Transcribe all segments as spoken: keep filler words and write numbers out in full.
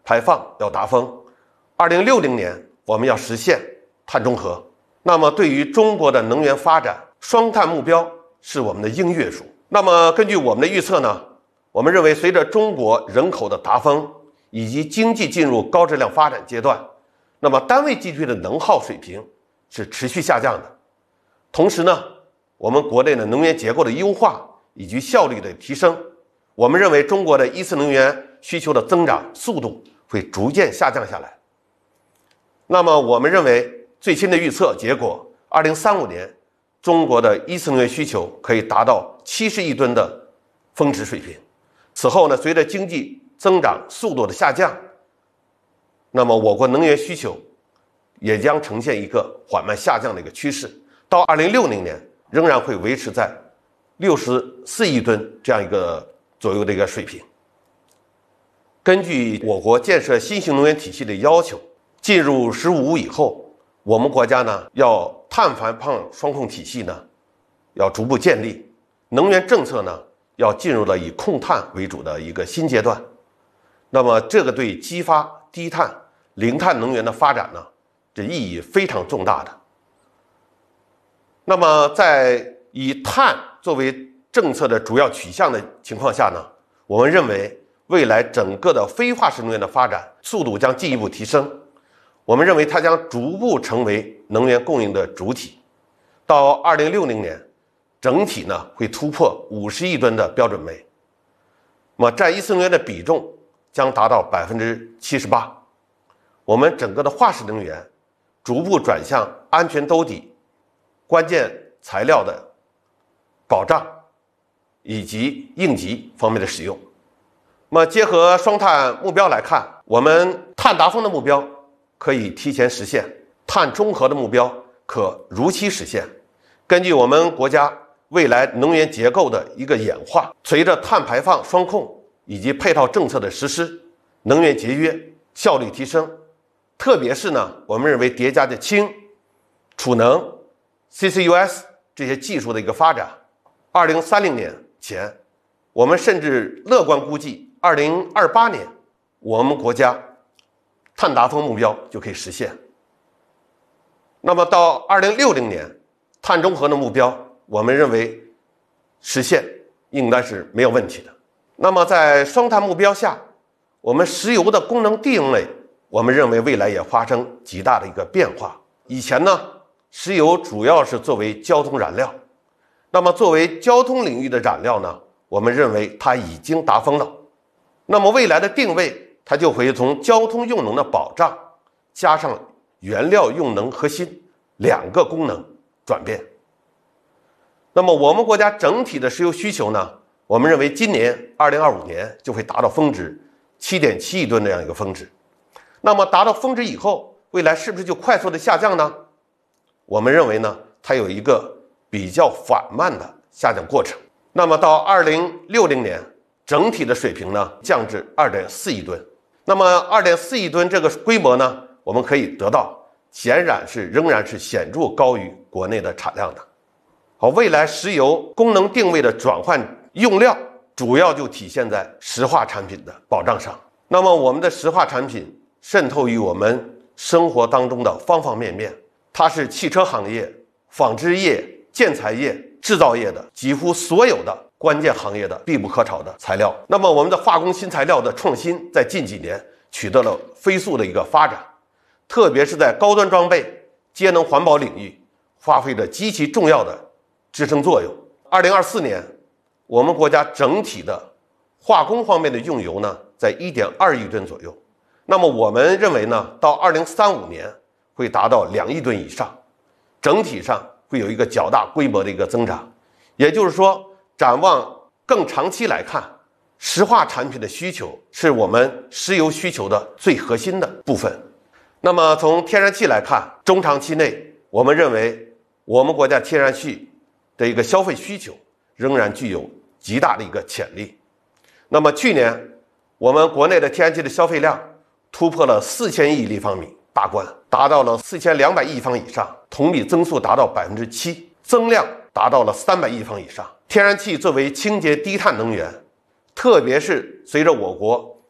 排放要达峰，二零六零年我们要实现碳中和。那么对于中国的能源发展，双碳目标是我们的硬约束。那么根据我们的预测呢，我们认为随着中国人口的达峰以及经济进入高质量发展阶段，那么单位 G D P 的能耗水平是持续下降的。同时呢，我们国内的能源结构的优化以及效率的提升，我们认为中国的一次能源需求的增长速度会逐渐下降下来。那么我们认为最新的预测结果，二零三五年中国的一次能源需求可以达到七十亿吨的峰值水平。此后呢，随着经济增长速度的下降，那么我国能源需求也将呈现一个缓慢下降的一个趋势，到二零六零年仍然会维持在六十四亿吨这样一个左右的一个水平。根据我国建设新型能源体系的要求，进入“十五五”以后，我们国家呢要碳排放双控体系呢要逐步建立，能源政策呢要进入了以控碳为主的一个新阶段。那么这个对激发低碳、零碳能源的发展呢，这意义非常重大的。那么在以碳作为政策的主要取向的情况下呢，我们认为未来整个的非化石能源的发展速度将进一步提升。我们认为它将逐步成为能源供应的主体，到二零六零年整体呢会突破五十亿吨的标准煤，那么占一次能源的比重将达到百分之七十八。我们整个的化石能源逐步转向安全兜底、关键材料的保障以及应急方面的使用。那么结合双碳目标来看，我们碳达峰的目标可以提前实现，碳中和的目标可如期实现。根据我们国家未来能源结构的一个演化，随着碳排放双控以及配套政策的实施，能源节约效率提升，特别是呢，我们认为叠加的氢、储能、C C U S 这些技术的一个发展，二零三零年前，我们甚至乐观估计二零二八年我们国家碳达峰目标就可以实现。那么到二零六零年碳中和的目标，我们认为实现应该是没有问题的。那么在双碳目标下，我们石油的功能定位，我们认为未来也发生极大的一个变化。以前呢，石油主要是作为交通燃料，那么作为交通领域的燃料呢，我们认为它已经达峰了。那么未来的定位，它就会从交通用能的保障加上原料用能核心两个功能转变。那么我们国家整体的石油需求呢，我们认为今年二零二五年就会达到峰值 七点七亿吨这样一个峰值。那么达到峰值以后，未来是不是就快速的下降呢？我们认为呢，它有一个比较缓慢的下降过程。那么到二零六零年，整体的水平呢降至 二点四亿吨。那么 二点四亿吨这个规模呢，我们可以得到显然是仍然是显著高于国内的产量的。好，未来石油功能定位的转换用料主要就体现在石化产品的保障上。那么我们的石化产品渗透于我们生活当中的方方面面，它是汽车行业、纺织业、建材业、制造业的几乎所有的关键行业的必不可少的材料。那么我们的化工新材料的创新在近几年取得了飞速的一个发展，特别是在高端装备、节能环保领域发挥着极其重要的支撑作用。二零二四年，我们国家整体的化工方面的用油呢，在 一点二亿吨左右。那么我们认为呢，到二零三五年会达到两亿吨以上，整体上会有一个较大规模的一个增长。也就是说，展望更长期来看，石化产品的需求是我们石油需求的最核心的部分。那么从天然气来看，中长期内我们认为我们国家天然气的一个消费需求仍然具有极大的一个潜力。那么去年我们国内的天然气的消费量突破了四千亿立方米大关，达到了四千两百亿方以上，同比增速达到 百分之七， 增量达到了三百亿方以上。天然气作为清洁低碳能源，特别是随着我国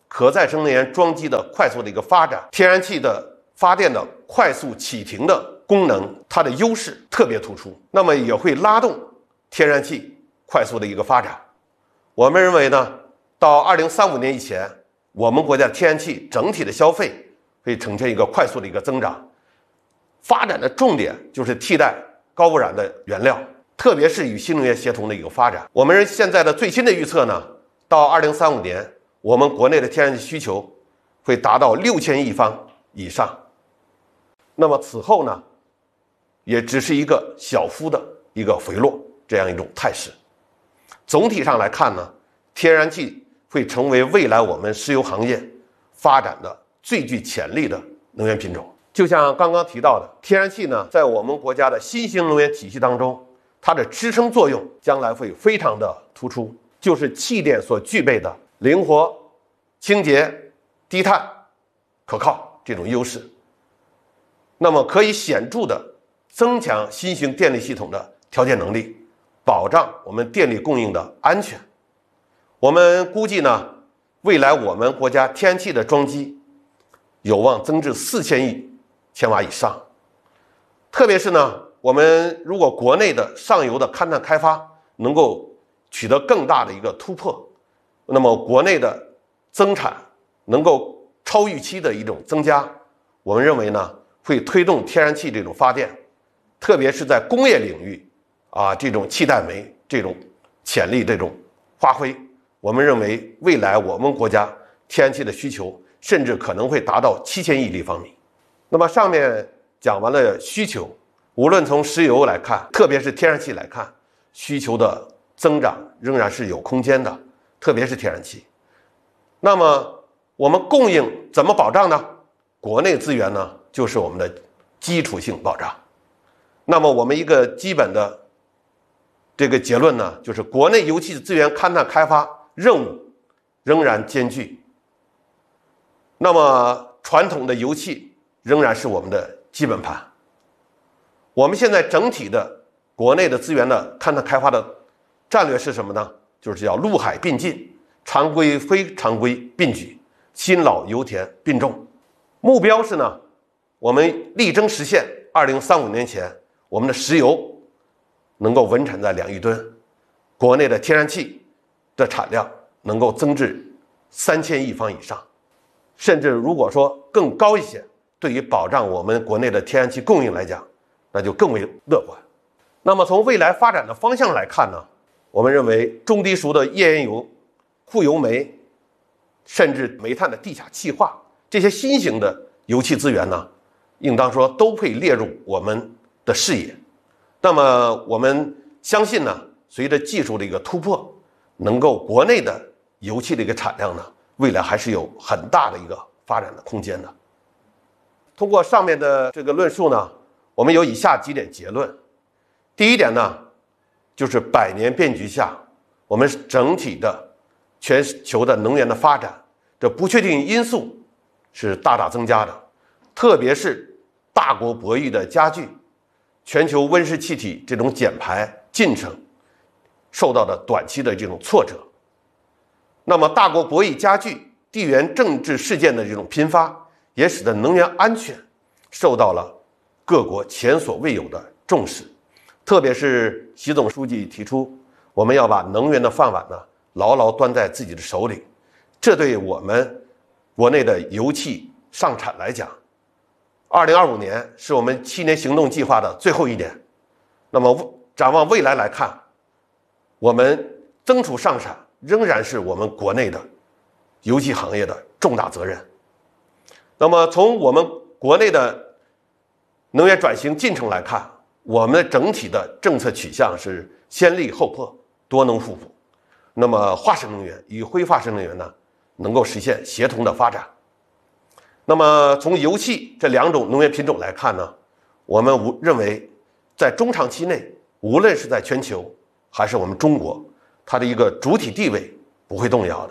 可再生能源装机的快速的一个发展，天然气的发电的快速启停的功能，它的优势特别突出，那么也会拉动天然气快速的一个发展。我们认为呢，到二零三五年以前，我们国家天然气整体的消费会呈现一个快速的一个增长，发展的重点就是替代高污染的原料，特别是与新能源协同的一个发展。我们现在的最新的预测呢，到二零三五年，我们国内的天然气需求会达到六千亿方以上。那么此后呢，也只是一个小幅的一个回落这样一种态势。总体上来看呢，天然气会成为未来我们石油行业发展的最具潜力的能源品种。就像刚刚提到的，天然气呢，在我们国家的新型能源体系当中，它的支撑作用将来会非常的突出，就是气电所具备的灵活、清洁、低碳、可靠这种优势。那么可以显著的增强新型电力系统的调节能力，保障我们电力供应的安全。我们估计呢，未来我们国家天然气的装机有望增至四千亿千瓦以上。特别是呢，我们如果国内的上游的勘探开发能够取得更大的一个突破，那么国内的增产能够超预期的一种增加，我们认为呢，会推动天然气这种发电，特别是在工业领域啊，这种气态煤这种潜力这种发挥，我们认为未来我们国家天然气的需求甚至可能会达到七千亿立方米。那么上面讲完了需求，无论从石油来看，特别是天然气来看，需求的增长仍然是有空间的，特别是天然气。那么我们供应怎么保障呢？国内资源呢，就是我们的基础性保障。那么我们一个基本的这个结论呢，就是国内油气资源勘探开发任务仍然艰巨。那么传统的油气仍然是我们的基本盘。我们现在整体的国内的资源的勘探开发的战略是什么呢？就是叫陆海并进，常规非常规并举，新老油田并重。目标是呢，我们力争实现二零三五年前我们的石油能够稳产在两亿吨，国内的天然气的产量能够增至三千亿方以上，甚至如果说更高一些，对于保障我们国内的天然气供应来讲，那就更为乐观。那么从未来发展的方向来看呢，我们认为中低熟的页岩油、护油煤，甚至煤炭的地下气化，这些新型的油气资源呢，应当说都会列入我们的视野。那么我们相信呢，随着技术的一个突破，能够国内的油气的一个产量呢，未来还是有很大的一个发展的空间的。通过上面的这个论述呢，我们有以下几点结论。第一点呢，就是百年变局下，我们整体的全球的能源的发展，这不确定因素是大大增加的，特别是大国博弈的加剧，全球温室气体这种减排进程受到的短期的这种挫折。那么大国博弈加剧，地缘政治事件的这种频发，也使得能源安全受到了各国前所未有的重视。特别是习总书记提出，我们要把能源的饭碗呢牢牢端在自己的手里，这对我们国内的油气上产来讲，二零二五年是我们七年行动计划的最后一年。那么展望未来来看，我们增储上产仍然是我们国内的油气行业的重大责任。那么从我们国内的能源转型进程来看，我们的整体的政策取向是先立后破，多能互补。那么化石能源与非化石能源呢，能够实现协同的发展。那么从油气这两种能源品种来看呢，我们认为在中长期内，无论是在全球还是我们中国，它的一个主体地位不会动摇的。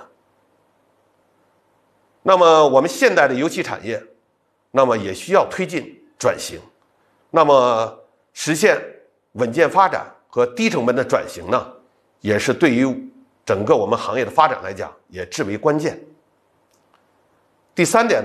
那么我们现代的油气产业，那么也需要推进转型，那么实现稳健发展和低成本的转型呢，也是对于整个我们行业的发展来讲也至为关键。 第三点